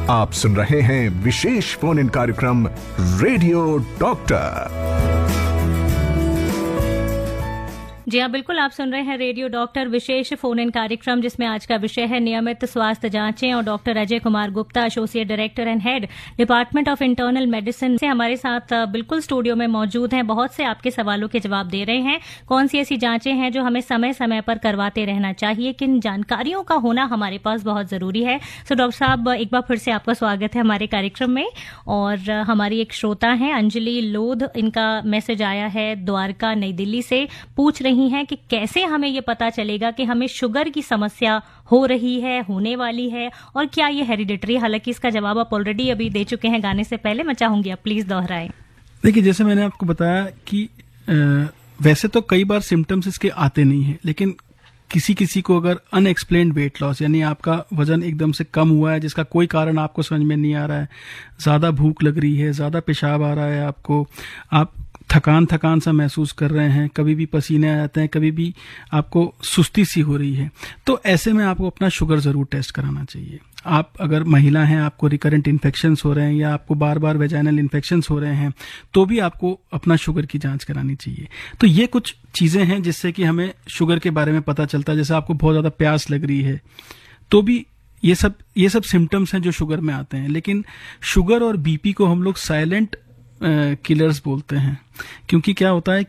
आप सुन रहे हैं विशेष फोन इन कार्यक्रम रेडियो डॉक्टर। जी हाँ, बिल्कुल आप सुन रहे हैं radio doctor wishes phone in कार्यक्रम, जिसमें आज का विषय है नियमित स्वास्थ्य जांचें। और doctor Ajay Kumar Gupta, associate director and head department of internal medicine से हमारे साथ बिल्कुल स्टूडियो में मौजूद हैं। बहुत से आपके सवालों के जवाब दे रहे हैं। कौन सी ऐसी जांचें हैं जो हमें समय समय पर करवाते रहना चाहिए, किन जानकारियों का होना हमारे पास बहुत जरूरी है। सो डॉक्टर साहब, एक बार फिर से आपका स्वागत है हमारे कार्यक्रम में। और हमारी एक श्रोता है अंजलि लोध, इनका मैसेज आया है द्वारका नई दिल्ली से। पूछ रही हैं कि कैसे हमें ये पता चलेगा कि हमें शुगर की समस्या हो रही है, होने वाली है, और क्या ये हेरिडिटरी। हालांकि इसका जवाब आप ऑलरेडी अभी दे चुके हैं गाने से पहले, मैं चाहूंगी आप प्लीज दोहराएं। देखिए, जैसे मैंने आपको बताया कि वैसे तो कई बार सिम्टम्स इसके आते नहीं है, लेकिन किसी किसी को अगर अनएक्सप्लेन्ड वेट लॉस, यानी आपका वजन एकदम से कम हुआ है जिसका कोई कारण आपको समझ में नहीं आ रहा है, ज्यादा भूख लग रही है, ज्यादा पेशाब आ रहा है आपको, आप थकान सा महसूस कर रहे हैं, कभी भी पसीने आ जाते हैं, कभी भी आपको सुस्ती सी हो रही है, तो ऐसे में आपको अपना शुगर जरूर टेस्ट कराना चाहिए। आप अगर महिला हैं, आपको रिकरेंट इन्फेक्शंस हो रहे हैं या आपको बार बार वेजाइनल इन्फेक्शंस हो रहे हैं, तो भी आपको अपना शुगर की जांच करानी चाहिए। तो ये कुछ चीजें हैं जिससे कि हमें शुगर के बारे में पता चलता है। जैसे आपको बहुत ज्यादा प्यास लग रही है, तो भी ये सब सिम्टम्स हैं जो शुगर में आते हैं। लेकिन शुगर और बीपी को हम लोग साइलेंट किलर्स बोलते हैं, क्योंकि क्या होता है